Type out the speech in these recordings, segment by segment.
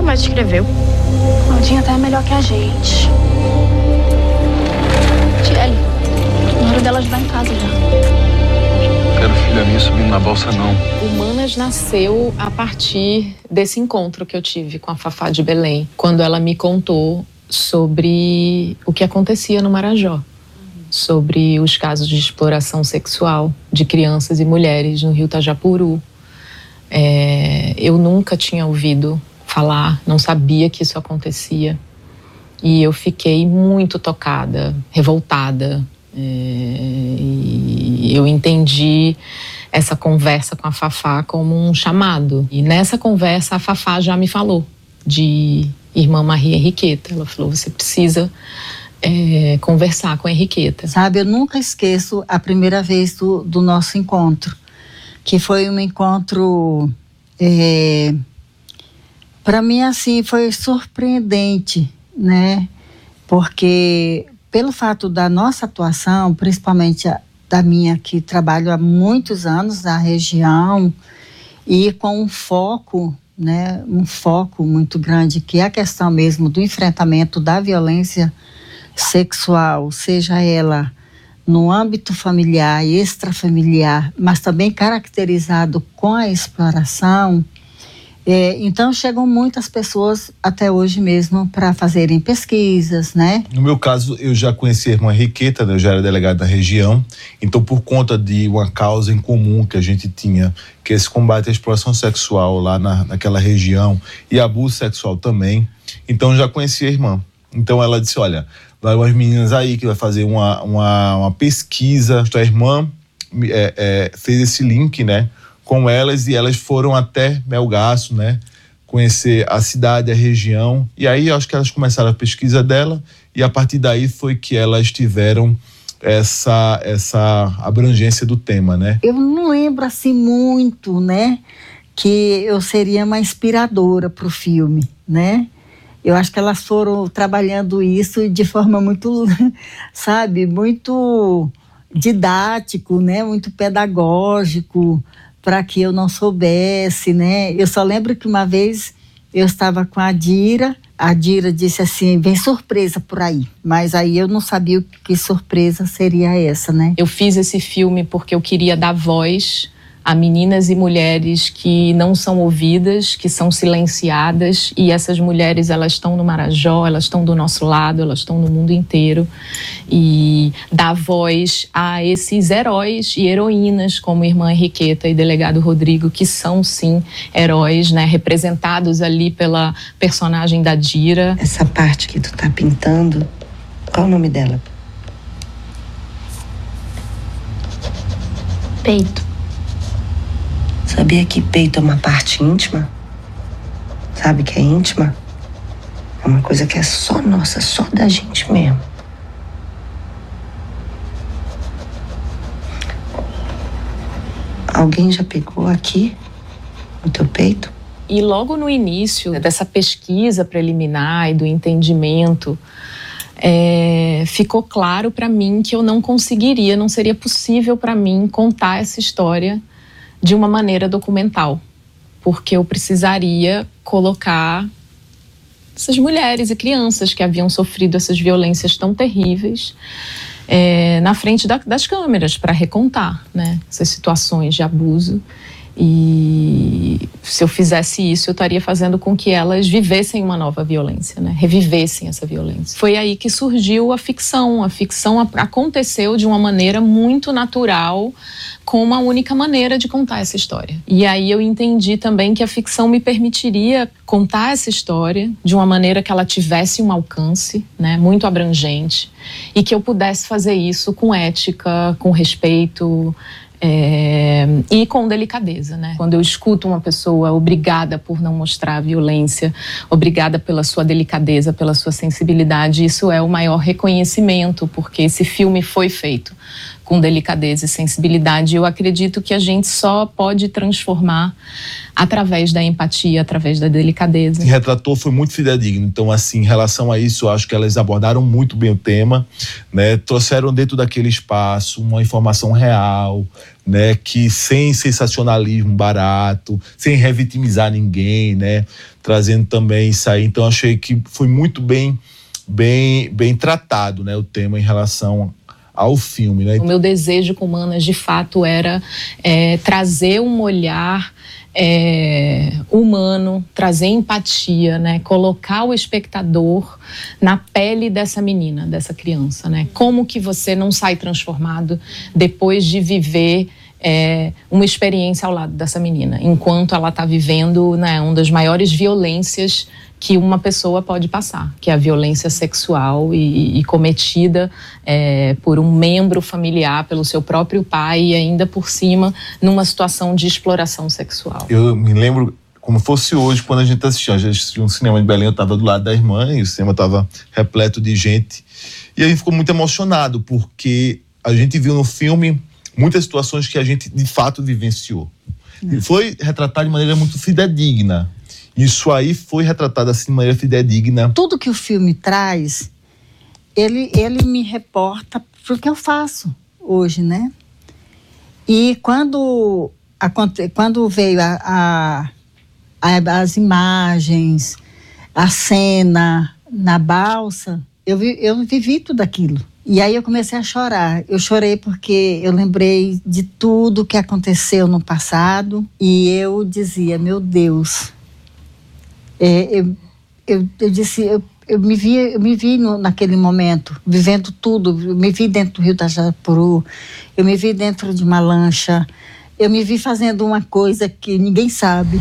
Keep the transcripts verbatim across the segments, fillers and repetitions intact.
mais escreveu. Claudinha tá melhor que a gente. Tiele, na hora dela ajudar em casa já. Quero filha minha subindo na balsa, não. Humanas nasceu a partir desse encontro que eu tive com a Fafá de Belém, quando ela me contou sobre o que acontecia no Marajó, sobre os casos de exploração sexual de crianças e mulheres no Rio Tajapuru. É, eu nunca tinha ouvido falar, não sabia que isso acontecia. E eu fiquei muito tocada, revoltada. É, e eu entendi essa conversa com a Fafá como um chamado. E nessa conversa a Fafá já me falou de Irmã Maria Henriqueta. Ela falou, você precisa é, conversar com a Henriqueta. Sabe, eu nunca esqueço a primeira vez do, do nosso encontro, que foi um encontro, é, para mim assim, foi surpreendente, né? Porque pelo fato da nossa atuação, principalmente a, da minha, que trabalho há muitos anos na região, e com um foco, né, um foco muito grande, que é a questão mesmo do enfrentamento da violência sexual, seja ela no âmbito familiar e extrafamiliar, mas também caracterizado com a exploração. É, então chegam muitas pessoas até hoje mesmo para fazerem pesquisas, né? No meu caso, eu já conheci a irmã Henriqueta, né? Eu já era delegado da região, então por conta de uma causa em comum que a gente tinha, que é esse combate à exploração sexual lá na, naquela região e abuso sexual também, então eu já conheci a irmã. Então ela disse, olha, vai umas meninas aí que vai fazer uma, uma, uma pesquisa, a irmã é, é, fez esse link, né, com elas, e elas foram até Melgaço, né, conhecer a cidade, a região, e aí acho que elas começaram a pesquisa dela, e a partir daí foi que elas tiveram essa, essa abrangência do tema, né. Eu não lembro assim muito, né, que eu seria uma inspiradora para o filme, né. Eu acho que elas foram trabalhando isso de forma muito, sabe, muito didático, né, muito pedagógico, para que eu não soubesse, né. Eu só lembro que uma vez eu estava com a Dira, a Dira disse assim, vem surpresa por aí, mas aí eu não sabia que surpresa seria essa, né. Eu fiz esse filme porque eu queria dar voz a meninas e mulheres que não são ouvidas, que são silenciadas, e essas mulheres, elas estão no Marajó, elas estão do nosso lado, elas estão no mundo inteiro, e dar voz a esses heróis e heroínas, como Irmã Henriqueta e Delegado Rodrigo, que são, sim, heróis, né, representados ali pela personagem da Dira. Essa parte que tu tá pintando, qual o nome dela? Peito. Sabia que peito é uma parte íntima? Sabe que é íntima? É uma coisa que é só nossa, só da gente mesmo. Alguém já pegou aqui no teu peito? E logo no início dessa pesquisa preliminar e do entendimento, é, ficou claro para mim que eu não conseguiria, não seria possível para mim contar essa história de uma maneira documental, porque eu precisaria colocar essas mulheres e crianças que haviam sofrido essas violências tão terríveis é, na frente da, das câmeras para recontar, né, essas situações de abuso. E se eu fizesse isso, eu estaria fazendo com que elas vivessem uma nova violência, né? Revivessem essa violência. Foi aí que surgiu a ficção. A ficção aconteceu de uma maneira muito natural, com uma única maneira de contar essa história. E aí eu entendi também que a ficção me permitiria contar essa história de uma maneira que ela tivesse um alcance, né, muito abrangente, e que eu pudesse fazer isso com ética, com respeito, É, e com delicadeza, né? Quando eu escuto uma pessoa obrigada por não mostrar a violência, obrigada pela sua delicadeza, pela sua sensibilidade, isso é o maior reconhecimento, porque esse filme foi feito com delicadeza e sensibilidade. Eu acredito que a gente só pode transformar através da empatia, através da delicadeza. Quem retratou foi muito fidedigno. Então, assim, em relação a isso, eu acho que elas abordaram muito bem o tema, né? Trouxeram dentro daquele espaço uma informação real, né? Que sem sensacionalismo barato, sem revitimizar ninguém, né? Trazendo também isso aí. Então, achei que foi muito bem, bem, bem tratado, né? O tema em relação ao filme, né? O meu desejo com Manas, de fato, era é, trazer um olhar é, humano, trazer empatia, né? Colocar o espectador na pele dessa menina, dessa criança, né? Como que você não sai transformado depois de viver é, uma experiência ao lado dessa menina, enquanto ela está vivendo, né, uma das maiores violências que uma pessoa pode passar, que é a violência sexual e, e cometida é, por um membro familiar, pelo seu próprio pai, e ainda por cima numa situação de exploração sexual. Eu me lembro como fosse hoje, quando a gente assistia, a gente assistiu um cinema de Belém, eu estava do lado da irmã e o cinema estava repleto de gente, e a gente ficou muito emocionado, porque a gente viu no filme muitas situações que a gente de fato vivenciou. E foi retratado de maneira muito fidedigna. Isso aí foi retratado assim de maneira fidedigna. Tudo que o filme traz, ele, ele me reporta pro que eu faço hoje, né? E quando, a, quando veio a, a, a, as imagens, a cena na balsa, eu, vi, eu vivi tudo aquilo. E aí eu comecei a chorar. Eu chorei porque eu lembrei de tudo que aconteceu no passado e eu dizia, meu Deus... É, eu, eu, eu disse, eu, eu me vi, eu me vi no, naquele momento, vivendo tudo. Eu me vi dentro do Rio Tajapuru, eu me vi dentro de uma lancha, eu me vi fazendo uma coisa que ninguém sabe.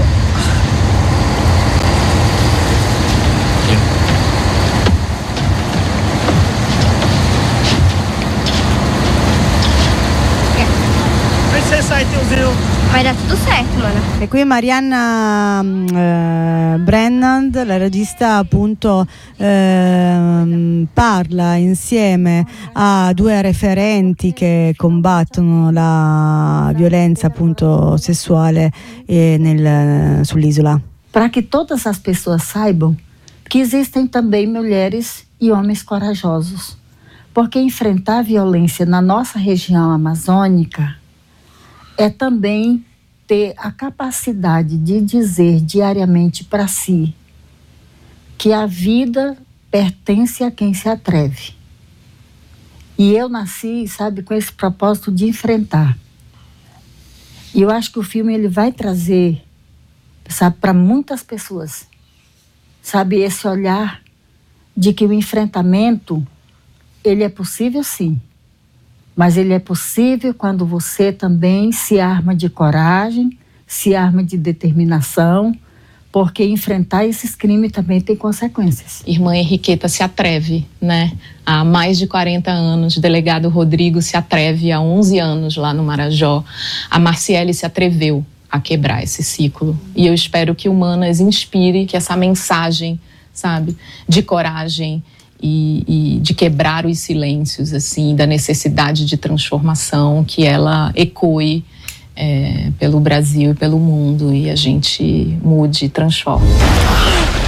Vai dar tudo certo, mano. E qui Marianna eh, Brennan, la regista, appunto eh, parla insieme a due referenti che combattono la violenza appunto sessuale eh, nel, sull'isola. Para que todas as pessoas saibam que existem também mulheres e homens corajosos. Porque enfrentar a violência na nossa região amazônica é também ter a capacidade de dizer diariamente para si que a vida pertence a quem se atreve. E eu nasci, sabe, com esse propósito de enfrentar. E eu acho que o filme ele vai trazer, sabe, para muitas pessoas, sabe, esse olhar de que o enfrentamento, ele é possível sim. Mas ele é possível quando você também se arma de coragem, se arma de determinação, porque enfrentar esses crimes também tem consequências. Irmã Henriqueta se atreve, né? Há mais de quarenta anos, o delegado Rodrigo se atreve há onze anos lá no Marajó. A Marciele se atreveu a quebrar esse ciclo. E eu espero que o Manas inspire, que essa mensagem, sabe, de coragem, E, e de quebrar os silêncios, assim, da necessidade de transformação, que ela ecoe é, pelo Brasil e pelo mundo, e a gente mude e transforme.